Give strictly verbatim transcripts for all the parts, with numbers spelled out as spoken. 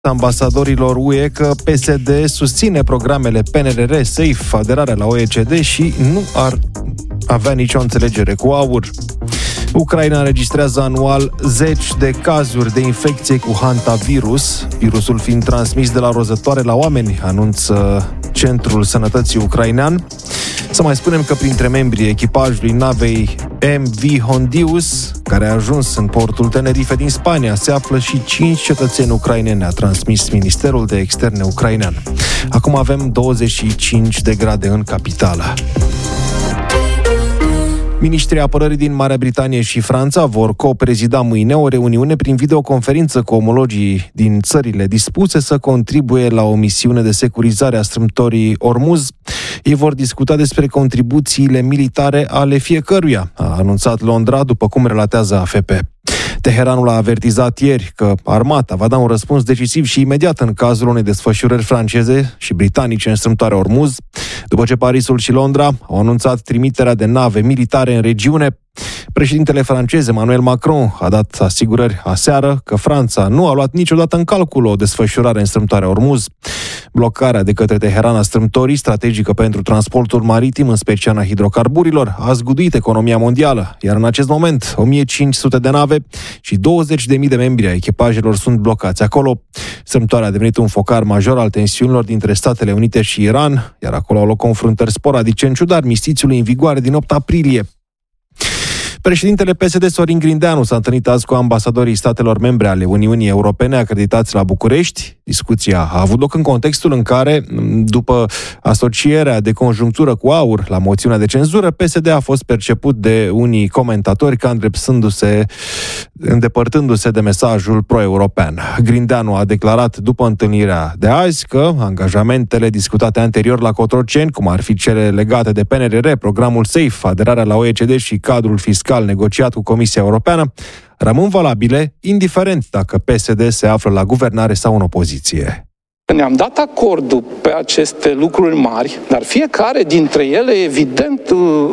ambasadorilor U E că P S D susține programele P N R R, SAFE, aderarea la O E C D și nu ar avea nicio înțelegere cu AUR. Ucraina înregistrează anual zeci de cazuri de infecție cu hantavirus, virusul fiind transmis de la rozătoare la oameni, anunță Centrul Sănătății ucrainean. Să mai spunem că printre membrii echipajului navei M V Hondius, care a ajuns în portul Tenerife din Spania, se află și cinci cetățeni ucraineni, a transmis Ministerul de Externe ucrainean. Acum avem douăzeci și cinci de grade în capitală. Ministrii apărării din Marea Britanie și Franța vor co-prezida mâine o reuniune prin videoconferință cu omologii din țările dispuse să contribuie la o misiune de securizare a strâmtorii Ormuz. Ei vor discuta despre contribuțiile militare ale fiecăruia, a anunțat Londra, după cum relatează A F P. Teheranul a avertizat ieri că armata va da un răspuns decisiv și imediat în cazul unei desfășurări franceze și britanice în strâmtoarea Ormuz, după ce Parisul și Londra au anunțat trimiterea de nave militare în regiune. Președintele francez Emmanuel Macron a dat asigurări aseară că Franța nu a luat niciodată în calcul o desfășurare în strâmtoarea Ormuz. Blocarea de către Teheran a strâmtorii, strategică pentru transportul maritim, în special a hidrocarburilor, a zguduit economia mondială, iar în acest moment o mie cinci sute de nave și douăzeci de mii de membri ai echipajelor sunt blocați acolo. Strâmtoarea a devenit un focar major al tensiunilor dintre Statele Unite și Iran, iar acolo au loc confruntări sporadice în ciuda armistițiului în vigoare din opt aprilie. Președintele P S D Sorin Grindeanu s-a întâlnit azi cu ambasadorii statelor membre ale Uniunii Europene acreditați la București. Discuția a avut loc în contextul în care, după asocierea de conjunctură cu AUR la moțiunea de cenzură, P S D a fost perceput de unii comentatori ca îndreptându-se, îndepărtându-se de mesajul pro-european. Grindeanu a declarat după întâlnirea de azi că angajamentele discutate anterior la Cotroceni, cum ar fi cele legate de P N R R, programul SAFE, aderarea la O E C D și cadrul fiscal negociat cu Comisia Europeană, rămân valabile, indiferent dacă P S D se află la guvernare sau în opoziție. Ne-am dat acordul pe aceste lucruri mari, dar fiecare dintre ele, evident,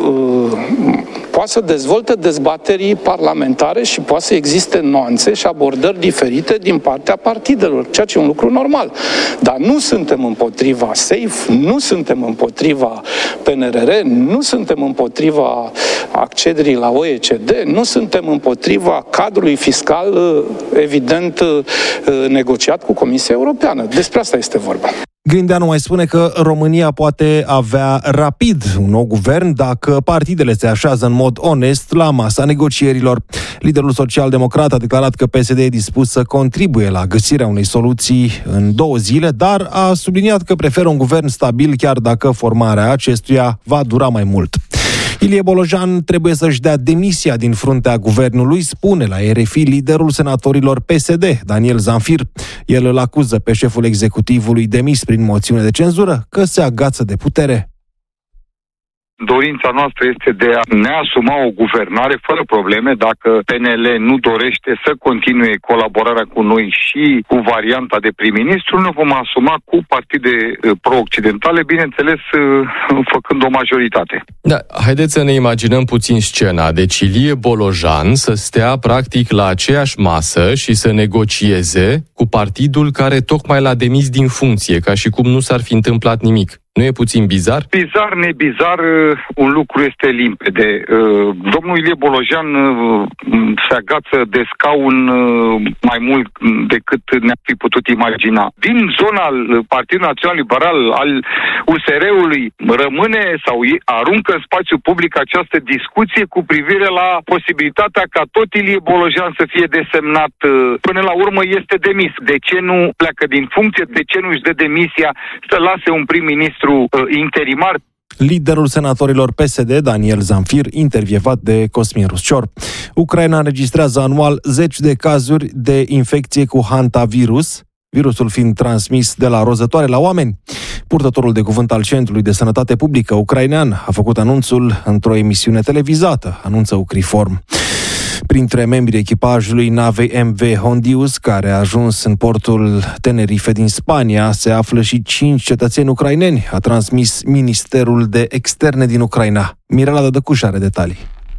poate să dezvolte dezbateri parlamentare și poate să existe nuanțe și abordări diferite din partea partidelor, ceea ce e un lucru normal. Dar nu suntem împotriva SAFE, nu suntem împotriva P N R R, nu suntem împotriva accederii la O E C D, nu suntem împotriva cadrului fiscal, evident, negociat cu Comisia Europeană. Despre asta este vorba. Grindeanu mai spune că România poate avea rapid un nou guvern dacă partidele se așează în mod onest la masa negocierilor. Liderul social-democrat a declarat că P S D e dispus să contribuie la găsirea unei soluții în două zile, dar a subliniat că preferă un guvern stabil chiar dacă formarea acestuia va dura mai mult. Ilie Bolojan trebuie să-și dea demisia din fruntea guvernului, spune la R F I liderul senatorilor P S D, Daniel Zamfir. El îl acuză pe șeful executivului demis prin moțiune de cenzură că se agață de putere. Dorința noastră este de a ne asuma o guvernare fără probleme dacă P N L nu dorește să continue colaborarea cu noi și cu varianta de prim-ministru. Ne vom asuma cu partide pro-occidentale, bineînțeles făcând o majoritate. Da, haideți să ne imaginăm puțin scena. Deci Ilie Bolojan să stea practic la aceeași masă și să negocieze cu partidul care tocmai l-a demis din funcție, ca și cum nu s-ar fi întâmplat nimic. Nu e puțin bizar? Bizar, nebizar, un lucru este limpede. Domnul Ilie Bolojan se agață de scaun mai mult decât ne-am fi putut imagina. Din zona Partidului Național Liberal, al U S R-ului, rămâne sau aruncă în spațiu public această discuție cu privire la posibilitatea ca tot Ilie Bolojan să fie desemnat. Până la urmă este demis. De ce nu pleacă din funcție? De ce nu își dă demisia să lase un prim-ministru interimar? Liderul senatorilor P S D, Daniel Zamfir, intervievat de Cosmin Ruscior. Ucraina înregistrează anual zeci de cazuri de infecție cu hantavirus, virusul fiind transmis de la rozătoare la oameni. Purtătorul de cuvânt al Centrului de Sănătate Publică ucrainean a făcut anunțul într-o emisiune televizată, anunță Ucriform. Printre membrii echipajului navei M V Hondius, care a ajuns în portul Tenerife din Spania, se află și cinci cetățeni ucraineni, a transmis Ministerul de Externe din Ucraina. Mirela Dădăcuș are detalii.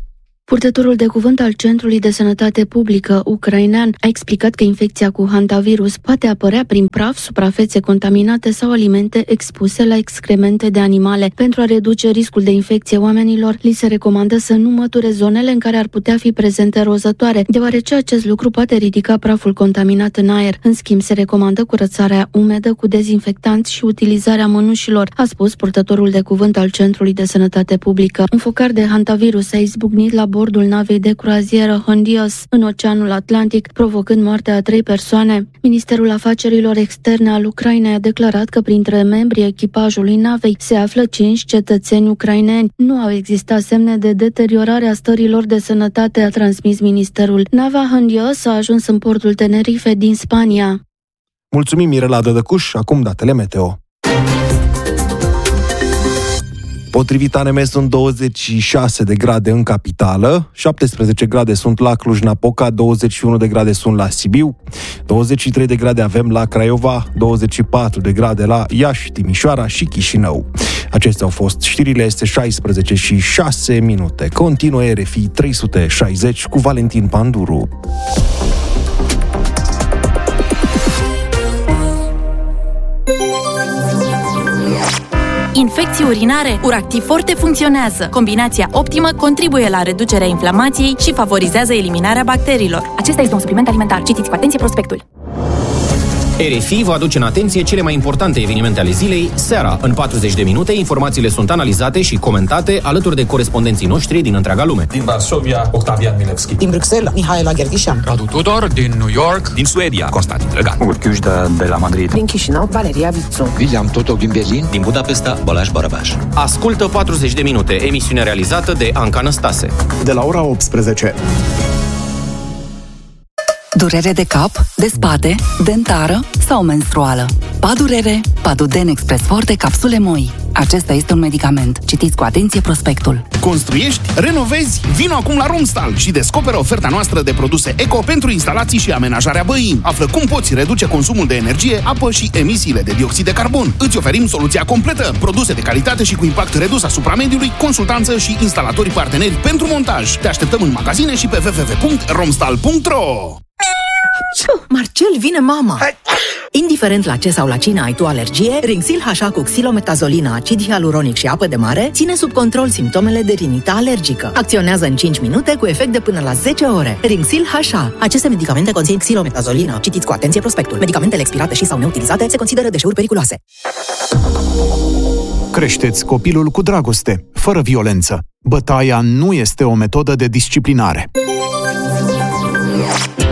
Purtătorul de cuvânt al Centrului de Sănătate Publică ucrainean a explicat că infecția cu hantavirus poate apărea prin praf, suprafețe contaminate sau alimente expuse la excremente de animale. Pentru a reduce riscul de infecție oamenilor, li se recomandă să nu măture zonele în care ar putea fi prezente rozătoare, deoarece acest lucru poate ridica praful contaminat în aer. În schimb, se recomandă curățarea umedă cu dezinfectanți și utilizarea mănușilor, a spus purtătorul de cuvânt al Centrului de Sănătate Publică. Un focar de hantavirus a izbucnit la bordul navei de croazieră Hondios în Oceanul Atlantic, provocând moartea a trei persoane. Ministerul Afacerilor Externe al Ucrainei a declarat că printre membrii echipajului navei se află cinci cetățeni ucraineni. Nu au existat semne de deteriorare a stărilor de sănătate, a transmis ministerul. Nava Hondios a ajuns în portul Tenerife din Spania. Mulțumim, Mirela Dădăcuș. Acum datele meteo. Potrivit A N M sunt douăzeci și șase de grade în capitală, șaptesprezece grade sunt la Cluj-Napoca, douăzeci și unu de grade sunt la Sibiu, douăzeci și trei de grade avem la Craiova, douăzeci și patru de grade la Iași, Timișoara și Chișinău. Acestea au fost știrile, este șaisprezece și șase minute. Continuă R F I trei sute șaizeci cu Valentin Panduru. Infecții urinare, Uractiv Forte funcționează. Combinația optimă contribuie la reducerea inflamației și favorizează eliminarea bacteriilor. Acesta este un supliment alimentar. Citiți cu atenție prospectul. R F I vă aduce în atenție cele mai importante evenimente ale zilei, seara. În patruzeci de minute, informațiile sunt analizate și comentate alături de corespondenții noștri din întreaga lume. Din Varsovia, Octavian Milevski. Din Bruxelles, Mihaela Gherghișan. Radu Tudor, din New York. Din Suedia, Constantin Drăgan. Urchiuș de, de la Madrid. Din Chișinău, Valeria Vițu. William Totoc din Berlin. Din Budapesta, Balázs Barabás. Ascultă patruzeci de minute, emisiune realizată de Anca Năstase. De la ora optsprezece. Durere de cap, de spate, dentară sau menstruală. Padurere, Paduden Express Forte capsule moi. Acesta este un medicament. Citiți cu atenție prospectul. Construiești? Renovezi? Vino acum la Romstal și descoperă oferta noastră de produse eco pentru instalații și amenajarea băii. Află cum poți reduce consumul de energie, apă și emisiile de dioxid de carbon. Îți oferim soluția completă. Produse de calitate și cu impact redus asupra mediului, consultanță și instalatori parteneri pentru montaj. Te așteptăm în magazine și pe w w w punct romstal punct r o. Marcel, vine mama! Indiferent la ce sau la cine ai tu alergie, Rinxil H A cu xilometazolina, acid hialuronic și apă de mare ține sub control simptomele de rinită alergică. Acționează în cinci minute cu efect de până la zece ore. Rinxil H A. Aceste medicamente conțin xilometazolina. Citiți cu atenție prospectul. Medicamentele expirate și sau neutilizate se consideră deșeuri periculoase. Creșteți copilul cu dragoste, fără violență. Bătaia nu este o metodă de disciplinare.